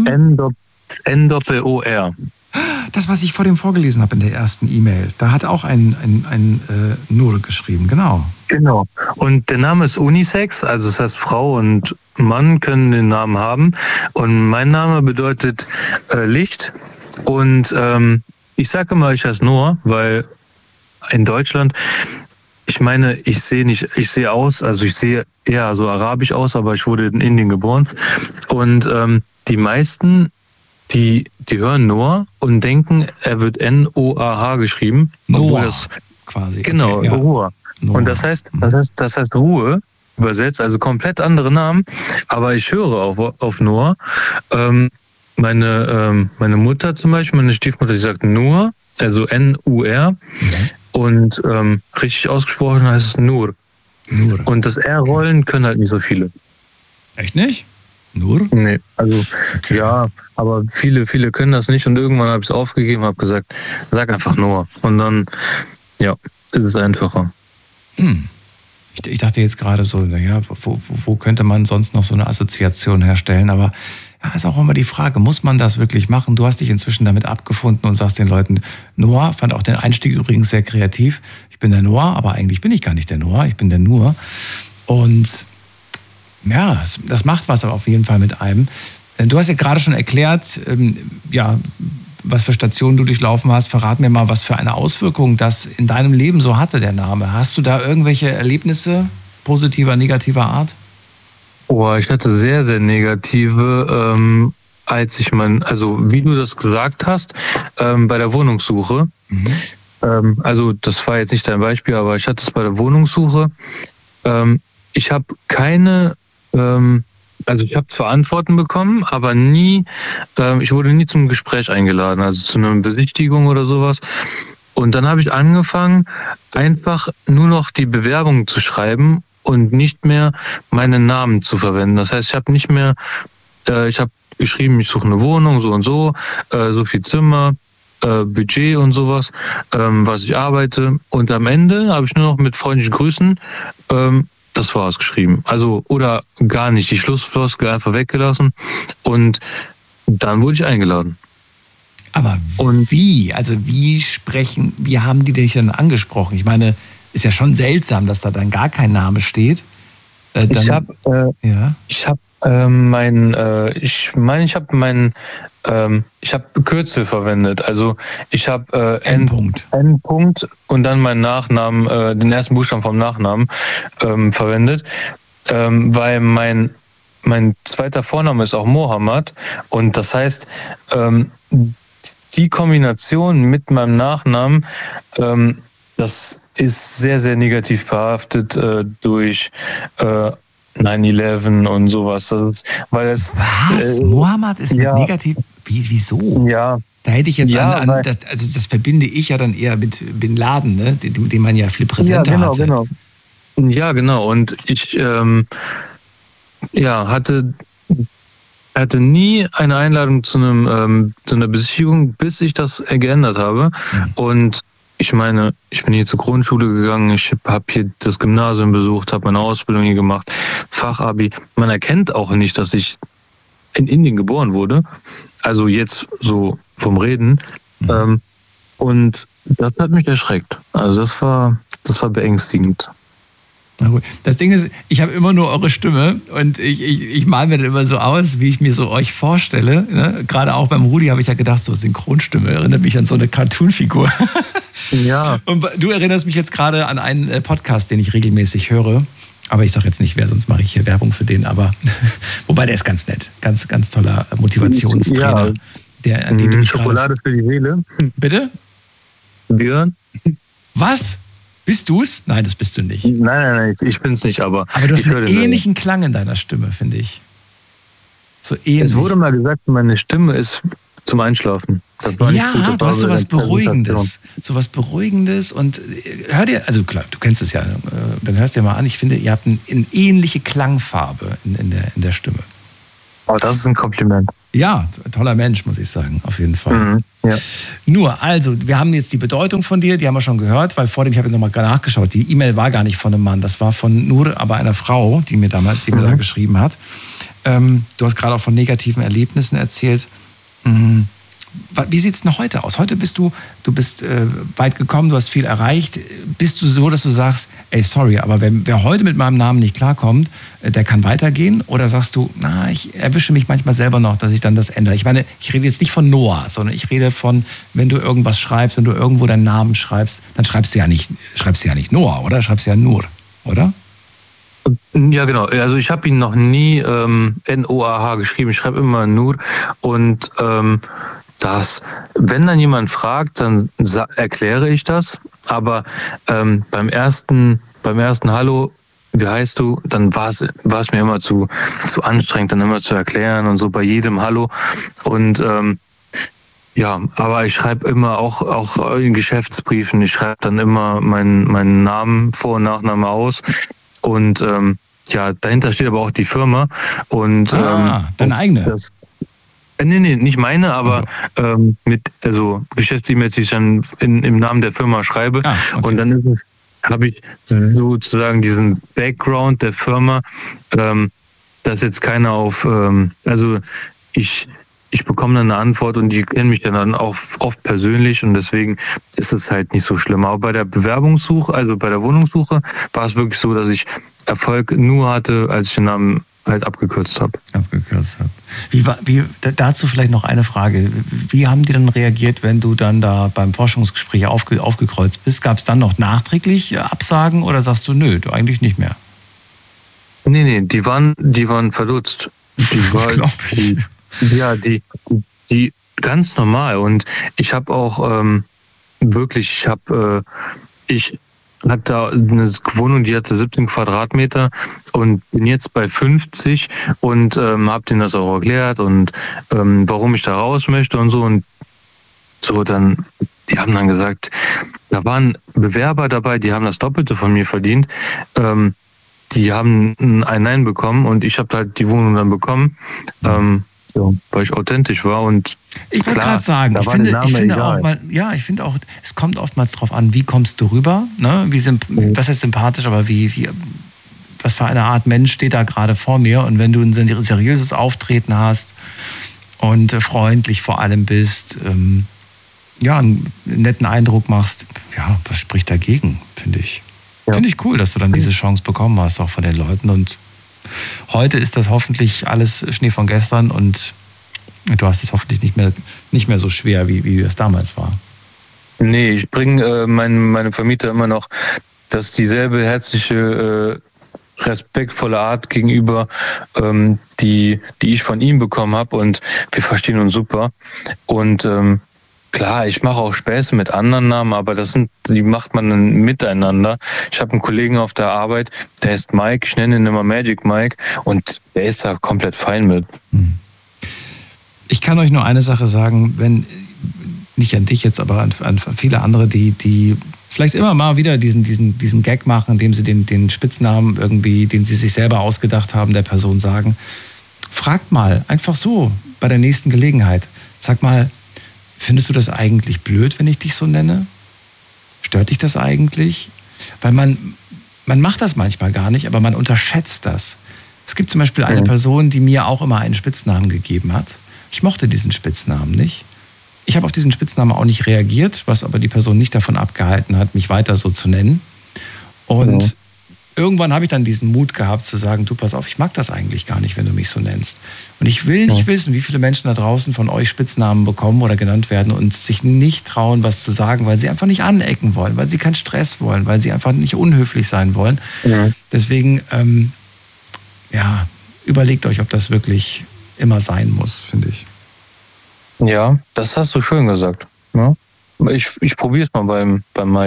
N Doppel O R. Das, was ich vor dem vorgelesen habe in der ersten E-Mail, da hat auch ein, ein, ein äh, Nur geschrieben, genau. Genau. Und der Name ist Unisex, also das heißt Frau und Mann können den Namen haben. Und mein Name bedeutet äh, Licht. Und ähm, ich sage immer, ich heiße Noah, weil in Deutschland, ich meine, ich sehe nicht, ich sehe aus, also ich sehe eher so arabisch aus, aber ich wurde in Indien geboren. Und ähm, die meisten, die, die hören Noah und denken, er wird N O A H geschrieben. Noah, das, quasi. Genau, okay, ja. Noah. Noah. Und das heißt, das heißt, das heißt Ruhe übersetzt, also komplett andere Namen. Aber ich höre auf, auf Noah. Ähm, meine, ähm, meine Mutter zum Beispiel, meine Stiefmutter, die sagt Nur, also N U R. Mhm. Und ähm, richtig ausgesprochen heißt es Nur. Nur. Und das R-Rollen können halt nicht so viele. Echt nicht? Nur? Nee, also okay. Ja, aber viele, viele können das nicht. Und irgendwann habe ich es aufgegeben, habe gesagt, sag einfach Noah. Und dann, ja, ist es einfacher. Hm. Ich, ich dachte jetzt gerade so, naja, wo, wo, wo könnte man sonst noch so eine Assoziation herstellen? Aber ja, ist auch immer die Frage, muss man das wirklich machen? Du hast dich inzwischen damit abgefunden und sagst den Leuten, Noah, fand auch den Einstieg übrigens sehr kreativ. Ich bin der Noah, aber eigentlich bin ich gar nicht der Noah, ich bin der Nur. Und ja, das, das macht was auf jeden Fall mit einem. Du hast ja gerade schon erklärt, ähm, ja, was für Stationen du durchlaufen hast. Verrat mir mal, was für eine Auswirkung das in deinem Leben so hatte, der Name. Hast du da irgendwelche Erlebnisse positiver, negativer Art? Oh, ich hatte sehr, sehr negative, ähm, als ich mein, also wie du das gesagt hast, ähm, bei der Wohnungssuche. Mhm. Ähm, also das war jetzt nicht dein Beispiel, aber ich hatte es bei der Wohnungssuche. Ähm, ich habe keine, ähm, also ich habe zwar Antworten bekommen, aber nie, ähm, ich wurde nie zum Gespräch eingeladen, also zu einer Besichtigung oder sowas. Und dann habe ich angefangen, einfach nur noch die Bewerbung zu schreiben und nicht mehr meinen Namen zu verwenden. Das heißt, ich habe nicht mehr, äh, ich habe geschrieben, ich suche eine Wohnung, so und so, äh, so viel Zimmer, äh, Budget und sowas, ähm, was ich arbeite. Und am Ende habe ich nur noch mit freundlichen Grüßen, ähm, das war's geschrieben. Also, oder gar nicht, die Schlussfloskel einfach weggelassen. Und dann wurde ich eingeladen. Aber und wie? Also wie sprechen, wie haben die dich denn angesprochen? Ich meine, ist ja schon seltsam, dass da dann gar kein Name steht. Äh, dann, ich habe äh, ja. ich hab, äh, mein, äh, ich meine, ich habe mein, ähm, ich habe Kürzel verwendet. Also ich habe äh, N-Punkt. N-Punkt und dann meinen Nachnamen, äh, den ersten Buchstaben vom Nachnamen ähm, verwendet, ähm, weil mein mein zweiter Vorname ist auch Mohammed und das heißt, ähm, die Kombination mit meinem Nachnamen, ähm, das ist sehr, sehr negativ behaftet äh, durch äh, neun elf und sowas. Das ist, weil es, Was? Äh, Mohammed ist mit ja, negativ? Wie, wieso? Ja. Da hätte ich jetzt ja, an, an das, also das verbinde ich ja dann eher mit Bin Laden, ne? den, den man ja viel präsenter ja, genau, hatte. Genau. Ja, genau. Und ich ähm, ja, hatte hatte nie eine Einladung zu einem ähm, zu einer Besichtigung, bis ich das geändert habe. Mhm. Und ich meine, ich bin hier zur Grundschule gegangen, ich habe hier das Gymnasium besucht, habe meine Ausbildung hier gemacht, Fachabi. Man erkennt auch nicht, dass ich in Indien geboren wurde. Also jetzt so vom Reden. Mhm. Ähm, und das hat mich erschreckt. Also das war, das war beängstigend. Na gut. Das Ding ist, ich habe immer nur eure Stimme und ich, ich, ich male mir dann immer so aus, wie ich mir so euch vorstelle. Ne? Gerade auch beim Rudi habe ich ja gedacht, so Synchronstimme erinnert mich an so eine Cartoon-Figur. Ja. Und du erinnerst mich jetzt gerade an einen Podcast, den ich regelmäßig höre. Aber ich sage jetzt nicht wer, sonst mache ich hier Werbung für den. Aber wobei, der ist ganz nett. Ganz, ganz toller Motivationstrainer. Ja. Der, an den du mich Schokolade grade... für die Seele. Bitte? Björn. Was? Bist du's? Nein, das bist du nicht. Nein, nein, nein, ich bin's nicht, aber... Aber du hast ich einen ähnlichen Klang in deiner Stimme, finde ich. So ähnlich. Es wurde mal gesagt, meine Stimme ist zum Einschlafen. Das war ja, nicht gut, du hast sowas Beruhigendes. Sowas Beruhigendes und hör dir, also klar, du kennst es ja, dann hörst dir mal an, ich finde, ihr habt eine ein ähnliche Klangfarbe in, in, der, in der Stimme. Oh, das ist ein Kompliment. Ja, toller Mensch, muss ich sagen, auf jeden Fall. Mhm, ja. Nur, also, wir haben jetzt die Bedeutung von dir, die haben wir schon gehört, weil vor dem, ich habe nochmal nachgeschaut, die E-Mail war gar nicht von einem Mann, das war von nur aber einer Frau, die mir damals, die mir mhm. da geschrieben hat. Ähm, du hast gerade auch von negativen Erlebnissen erzählt. Mhm. Wie sieht es denn heute aus? Heute bist du, du bist äh, weit gekommen, du hast viel erreicht. Bist du so, dass du sagst, ey, sorry, aber wer, wer heute mit meinem Namen nicht klarkommt, äh, der kann weitergehen? Oder sagst du, na, ich erwische mich manchmal selber noch, dass ich dann das ändere? Ich meine, ich rede jetzt nicht von Noah, sondern ich rede von, wenn du irgendwas schreibst, wenn du irgendwo deinen Namen schreibst, dann schreibst du ja nicht, schreibst du ja nicht Noah, oder? Schreibst du ja Nur, oder? Ja, genau. Also ich habe ihn noch nie ähm, N O A H geschrieben. Ich schreibe immer Nur. Und ähm, das, wenn dann jemand fragt, dann erkläre ich das. Aber ähm, beim ersten, beim ersten Hallo, wie heißt du, dann war es war es mir immer zu, zu anstrengend, dann immer zu erklären und so bei jedem Hallo. Und ähm, ja, aber ich schreibe immer auch, auch in Geschäftsbriefen, ich schreibe dann immer meinen, meinen Namen, Vor- und Nachname aus. Und ähm, ja, dahinter steht aber auch die Firma. Und, ah, ähm, deine das, eigene? Das, äh, nee, nee, nicht meine, aber also. ähm, mit, also Geschäfts-E-Mails, die ich dann in, im Namen der Firma schreibe. Ah, okay. Und dann ist es, habe ich sozusagen diesen Background der Firma, ähm, dass jetzt keiner auf, ähm, also ich ich bekomme dann eine Antwort und die kennen mich dann auch oft persönlich und deswegen ist es halt nicht so schlimm. Aber bei der Bewerbungssuche, also bei der Wohnungssuche, war es wirklich so, dass ich Erfolg nur hatte, als ich den Namen halt abgekürzt habe. Abgekürzt habe. Wie war, wie, dazu vielleicht noch eine Frage. Wie haben die dann reagiert, wenn du dann da beim Forschungsgespräch aufge, aufgekreuzt bist? Gab es dann noch nachträglich Absagen oder sagst du, nö, du eigentlich nicht mehr? Nee, nee, die waren, die waren verdutzt. Die waren, die, ja, die, die ganz normal. Und ich habe auch ähm, wirklich, ich habe, äh, ich hatte da eine Wohnung, die hatte siebzehn Quadratmeter und bin jetzt bei fünfzig und ähm, habe denen das auch erklärt und ähm, warum ich da raus möchte und so. Und so dann, die haben dann gesagt, da waren Bewerber dabei, die haben das Doppelte von mir verdient. Ähm, die haben ein Nein bekommen und ich habe halt die Wohnung dann bekommen. Ähm, Ja, weil ich authentisch war und ich wollte gerade sagen, ich finde, ich finde auch mal, ja, ich finde auch, es kommt oftmals drauf an, wie kommst du rüber, ne? Wie mhm. das ist sympathisch, aber wie, wie, was für eine Art Mensch steht da gerade vor mir? Und wenn du ein seriöses Auftreten hast und freundlich vor allem bist, ähm, ja, einen netten Eindruck machst, ja, was spricht dagegen, finde ich. Ja. Finde ich cool, dass du dann diese Chance bekommen hast, auch von den Leuten. Und heute ist das hoffentlich alles Schnee von gestern und du hast es hoffentlich nicht mehr, nicht mehr so schwer, wie, wie es damals war. Nee, ich bringe äh, mein, meine Vermieter immer noch das dieselbe herzliche, äh, respektvolle Art gegenüber, ähm, die, die ich von ihm bekommen habe und wir verstehen uns super. Und ähm, klar, ich mache auch Späße mit anderen Namen, aber das sind, die macht man dann miteinander. Ich habe einen Kollegen auf der Arbeit, der ist Mike, ich nenne ihn immer Magic Mike und der ist da komplett fein mit. Ich kann euch nur eine Sache sagen, wenn, nicht an dich jetzt, aber an, an viele andere, die, die vielleicht immer mal wieder diesen, diesen, diesen Gag machen, indem sie den, den Spitznamen irgendwie, den sie sich selber ausgedacht haben, der Person sagen. Fragt mal, einfach so, bei der nächsten Gelegenheit. Sag mal, findest du das eigentlich blöd, wenn ich dich so nenne? Stört dich das eigentlich? Weil man, man macht das manchmal gar nicht, aber man unterschätzt das. Es gibt zum Beispiel eine Person, die mir auch immer einen Spitznamen gegeben hat. Ich mochte diesen Spitznamen nicht. Ich habe auf diesen Spitznamen auch nicht reagiert, was aber die Person nicht davon abgehalten hat, mich weiter so zu nennen. Und ja. Irgendwann habe ich dann diesen Mut gehabt zu sagen, du pass auf, ich mag das eigentlich gar nicht, wenn du mich so nennst. Und ich will nicht ja. wissen, wie viele Menschen da draußen von euch Spitznamen bekommen oder genannt werden und sich nicht trauen, was zu sagen, weil sie einfach nicht anecken wollen, weil sie keinen Stress wollen, weil sie einfach nicht unhöflich sein wollen. Ja. Deswegen, ähm, ja, überlegt euch, ob das wirklich immer sein muss, finde ich. Ja, das hast du schön gesagt. Ja? Ich, ich probiere es mal beim, beim Mike.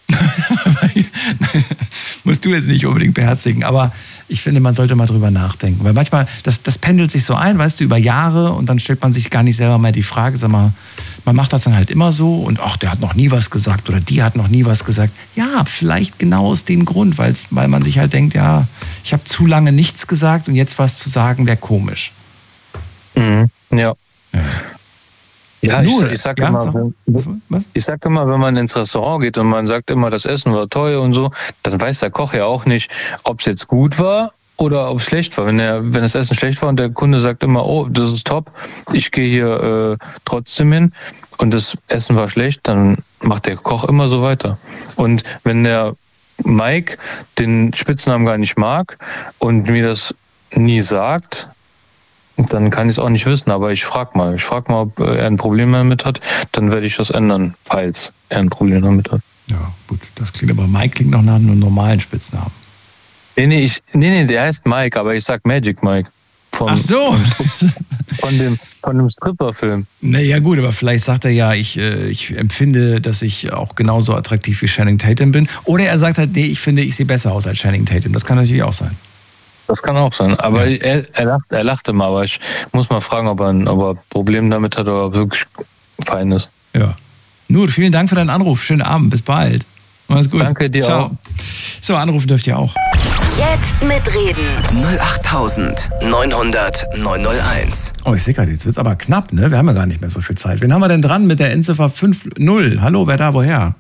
Musst du jetzt nicht unbedingt beherzigen, aber ich finde, man sollte mal drüber nachdenken. Weil manchmal, das, das pendelt sich so ein, weißt du, über Jahre und dann stellt man sich gar nicht selber mal die Frage, sag mal, man macht das dann halt immer so und ach, der hat noch nie was gesagt oder die hat noch nie was gesagt. Ja, vielleicht genau aus dem Grund, weil's, weil man sich halt denkt, ja, ich habe zu lange nichts gesagt und jetzt was zu sagen wäre komisch. Mhm, ja. Ja. Ja, ich, ich sag ja, immer, so. wenn, ich sag immer, wenn man ins Restaurant geht und man sagt immer, das Essen war teuer und so, dann weiß der Koch ja auch nicht, ob es jetzt gut war oder ob es schlecht war. Wenn er, wenn das Essen schlecht war und der Kunde sagt immer, oh, das ist top, ich gehe hier äh, trotzdem hin und das Essen war schlecht, dann macht der Koch immer so weiter. Und wenn der Mike den Spitznamen gar nicht mag und mir das nie sagt, dann kann ich es auch nicht wissen, aber ich frage mal. Ich frage mal, ob er ein Problem damit hat, dann werde ich das ändern, falls er ein Problem damit hat. Ja, gut, das klingt aber, Mike klingt noch nach einem normalen Spitznamen. Nee, nee, ich, nee, nee, der heißt Mike, aber ich sag Magic Mike. Vom, Ach so. Vom, von dem, von dem Stripper-Film. Naja gut, aber vielleicht sagt er ja, ich, ich empfinde, dass ich auch genauso attraktiv wie Channing Tatum bin. Oder er sagt halt, nee, ich finde, ich sehe besser aus als Channing Tatum. Das kann natürlich auch sein. Das kann auch sein. Aber ja. er, er, lacht, er lacht immer, aber ich muss mal fragen, ob er ein ob er Problem damit hat oder wirklich fein ist. Ja. Nur, vielen Dank für deinen Anruf. Schönen Abend. Bis bald. Mach's gut. Danke dir Ciao. auch. So, anrufen dürft ihr auch. Jetzt mitreden. null acht neunhundert neunhunderteins. Oh, ich sehe gerade, jetzt wird's aber knapp, ne? Wir haben ja gar nicht mehr so viel Zeit. Wen haben wir denn dran mit der Endziffer fünf null? Hallo, wer da, woher?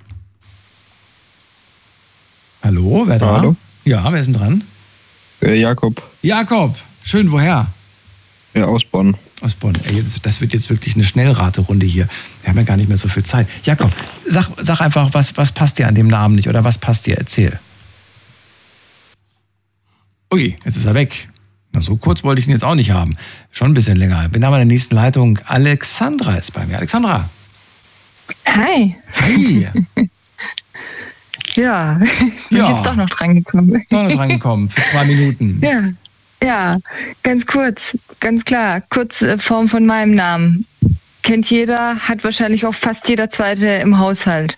Hallo, wer da? Hallo. Ja, wer ist denn dran? Äh, Jakob. Jakob, schön, woher? Ja, aus Bonn. Aus Bonn. Ey, das wird jetzt wirklich eine Schnellraterunde hier. Wir haben ja gar nicht mehr so viel Zeit. Jakob, sag, sag einfach, was, was passt dir an dem Namen nicht oder was passt dir? Erzähl. Ui, jetzt ist er weg. Na, so kurz wollte ich ihn jetzt auch nicht haben. Schon ein bisschen länger. Bin aber in der nächsten Leitung. Alexandra ist bei mir. Alexandra. Hi. Hi. Ja, bin Ja. ich jetzt doch noch dran gekommen. Doch noch dran gekommen. Für zwei Minuten. Ja, ja, ganz kurz, ganz klar, Kurzform von meinem Namen. Kennt jeder, hat wahrscheinlich auch fast jeder Zweite im Haushalt.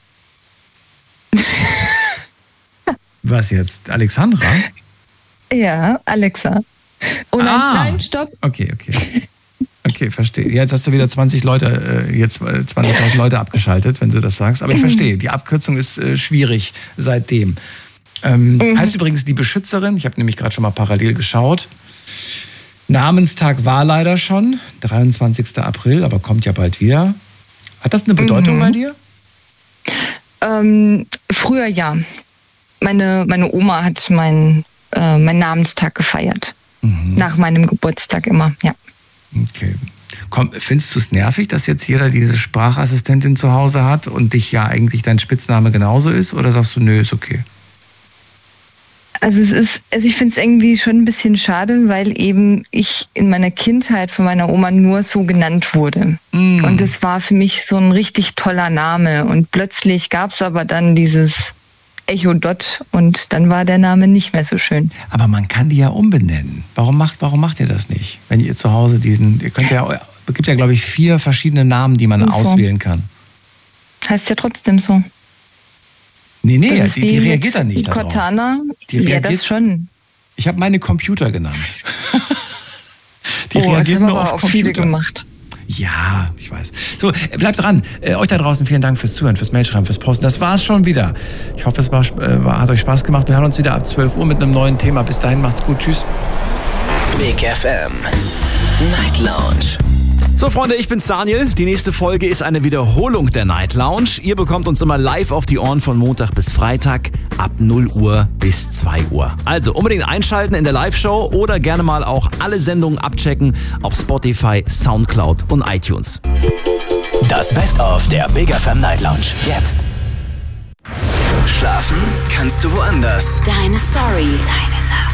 Was jetzt? Alexandra? Ja, Alexa. Oh nein, Ah. nein, stopp. Okay, okay. Okay, verstehe. Jetzt hast du wieder zwanzig Leute, äh, jetzt zwanzigtausend Leute abgeschaltet, wenn du das sagst. Aber ich verstehe, die Abkürzung ist äh, schwierig seitdem. Ähm, Mhm. Heißt übrigens die Beschützerin, ich habe nämlich gerade schon mal parallel geschaut. Namenstag war leider schon, dreiundzwanzigster April, aber kommt ja bald wieder. Hat das eine Bedeutung Mhm. bei dir? Ähm, früher ja. Meine, meine Oma hat meinen äh, meinen Namenstag gefeiert. Mhm. Nach meinem Geburtstag immer, ja. Okay. Komm, findest du es nervig, dass jetzt jeder diese Sprachassistentin zu Hause hat und dich ja eigentlich dein Spitzname genauso ist? Oder sagst du, nö, ist okay? Also es ist, also ich finde es irgendwie schon ein bisschen schade, weil eben ich in meiner Kindheit von meiner Oma nur so genannt wurde. Mm. Und es war für mich so ein richtig toller Name. Und plötzlich gab es aber dann dieses Echo Dot und dann war der Name nicht mehr so schön. Aber man kann die ja umbenennen. Warum macht, warum macht ihr das nicht? Wenn ihr zu Hause diesen, ihr könnt ja, es gibt ja glaube ich vier verschiedene Namen, die man Ach so. auswählen kann. Heißt ja trotzdem so. Nee, nee, Das ist die, wie die mit reagiert dann nicht darauf. Cortana. Die Ja, reagiert- das schon. Ich habe meine Computer genannt. Die Oh, das reagiert haben nur aber auf auch viele Computer. gemacht. Ja, ich weiß. So, äh, bleibt dran. Äh, euch da draußen vielen Dank fürs Zuhören, fürs Mailschreiben, fürs Posten. Das war's schon wieder. Ich hoffe, es war, äh, war, hat euch Spaß gemacht. Wir hören uns wieder ab zwölf Uhr mit einem neuen Thema. Bis dahin, macht's gut. Tschüss. Big F M Night Lounge. So Freunde, ich bin's Daniel. Die nächste Folge ist eine Wiederholung der Night Lounge. Ihr bekommt uns immer live auf die Ohren von Montag bis Freitag ab null Uhr bis zwei Uhr. Also unbedingt einschalten in der Live-Show oder gerne mal auch alle Sendungen abchecken auf Spotify, Soundcloud und iTunes. Das Best-of der Big F M Night Lounge. Jetzt. Schlafen kannst du woanders. Deine Story. Deine